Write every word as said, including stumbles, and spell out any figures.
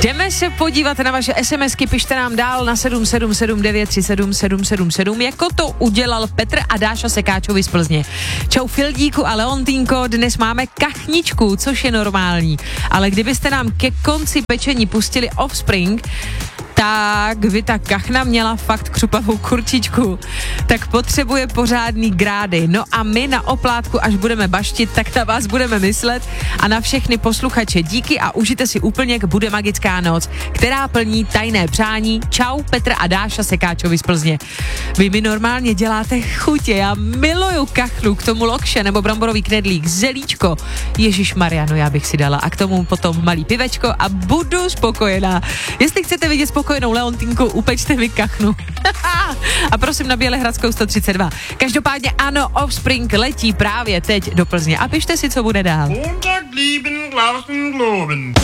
Jdeme se podívat na vaše SMSky, pište nám dál na sedm sedm sedm devět tři sedm sedm sedm sedm, jako to udělal Petr a Dáša Sekáčovi z Plzně. Čau Fildíku a Leontýnko, dnes máme kachničku, což je normální, ale kdybyste nám ke konci pečení pustili Offspring, tak by ta kachna měla fakt křupavou kurčičku, tak potřebuje pořádný grády. No a my na oplátku, až budeme baštit, tak na vás budeme myslet a na všechny posluchače díky a užijte si úplněk, bude magická noc, která plní tajné přání. Čau Petr a Dáša Sekáčovi z Plzně. Vy mi normálně děláte chutě, já miluju kachnu, k tomu lokše nebo bramborový knedlík, zelíčko. Ježišmarja, no já bych si dala a k tomu potom malý pivečko a budu spokojená. Jestli chcete vidět spokojenou Leontýnku, upečte mi kachnu. A prosím na Bělehradskou sto třicet dva. Každopádně ano, Offspring letí právě teď do Plzně a pište si, co bude dál.